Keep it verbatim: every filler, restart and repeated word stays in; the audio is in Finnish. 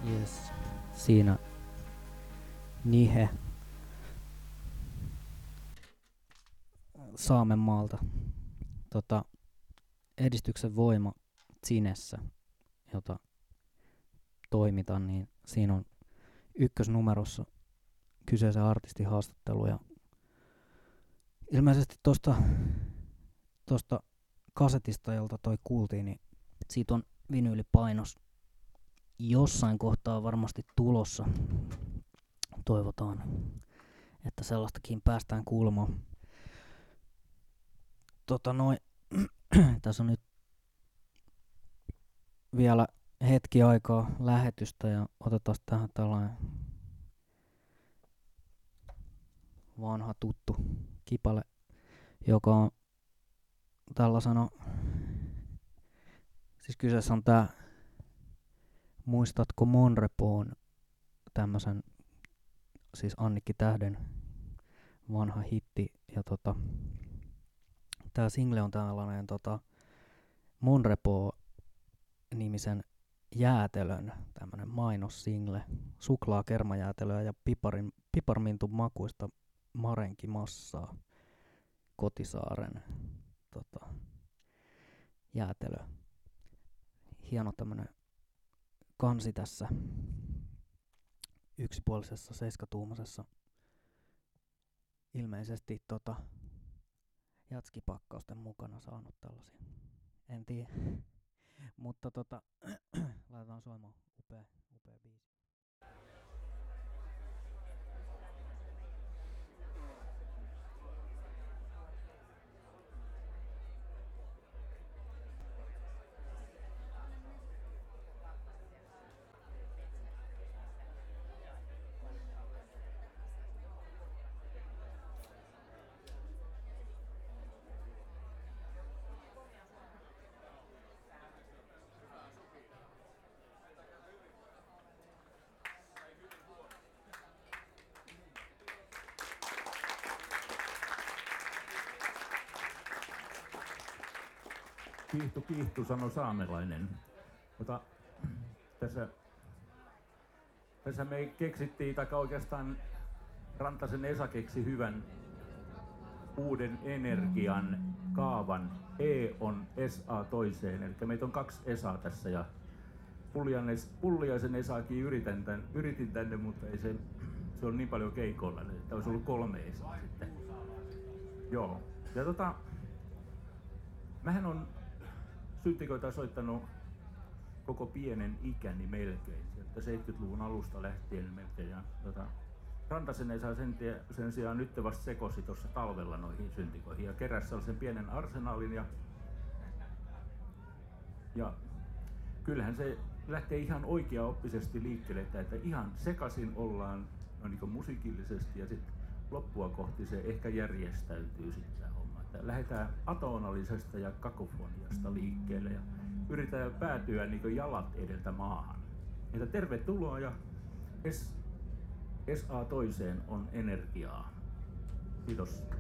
Yes. Siinä Nihe Saamenmaalta. Tota, Edistyksen voima Zinessä, jota toimitan, niin siinä on ykkösnumerossa kyseisen artistin haastattelu. Ja ilmeisesti tosta, tosta kasetista, jolta toi kuultiin, niin siitä on vinyylipainos jossain kohtaa varmasti tulossa. Toivotaan, että sellaistakin päästään kuulemaan. Tota noin, tässä on nyt vielä hetki aikaa lähetystä ja otetaan tähän tällainen vanha tuttu kipale, joka on tällaisena, siis kyseessä on tää Muistatko Monrepoon, tämmösen siis Annikki Tähden vanha hitti, ja tota tää single on tällainen tota Monrepo-nimisen jäätelön tämmönen mainossingle, suklaa, kermajäätelöä ja piparin, piparmintun makuista marenkimassaa, Kotisaaren tota, jäätelö. Hieno tämmönen kansi tässä yksipuolisessa seiskatuumaisessa, ilmeisesti tota jatskipakkausten mukana saanut tällaisia. En tiedä. Mutta tota, laitetaan soimaan upea, upea biisi. Kiihtu, kiihtu, sanoi saamelainen. Mutta tässä, tässä me keksittiin, tai oikeastaan Rantasen Esa keksi hyvän uuden energian kaavan. E on S A toiseen, eli meitä on kaksi Esaa tässä, ja Pulliaisen Esaakin yritän tän, yritin tänne, mutta ei se, se on niin paljon keikolla, että olisi ollut kolme Esaa sitten. Joo, ja tota, mähän on syntikoita soittanut koko pienen ikäni melkein, sieltä seitsemänkymmentäluvun alusta lähtien melkein. Ja, tota, Rantasen Esa sen, tie, sen sijaan nyt vasta sekosi tuossa talvella noihin syntikoihin ja keräsi sellaisen pienen arsenaalin. Ja, ja kyllähän se lähtee ihan oikeaoppisesti liikkeelle, että, että ihan sekaisin ollaan no niin kuin musiikillisesti ja sitten loppua kohti se ehkä järjestäytyy sitten homma. Että lähdetään atonallisesta ja kakofoniasta liikkeelle ja yritetään päätyä niin kuin jalat edeltä maahan. Että tervetuloa ja S A toiseen on energiaa. Kiitos.